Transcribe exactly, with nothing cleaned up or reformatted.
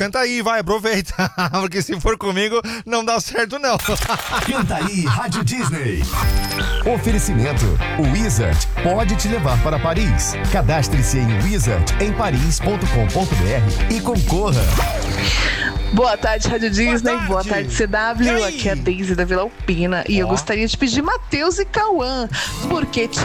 Canta aí, vai, aproveita. Porque se for comigo, não dá certo, não. Canta aí, Rádio Disney. Oferecimento. O Wizard pode te levar para Paris. Cadastre-se em wizard em paris ponto com ponto br e concorra. Boa tarde, Rádio Disney. tarde. Boa tarde, C W. E aí? Aqui é a Deise da Vila Alpina. E eu gostaria de pedir Matheus e Cauã, porque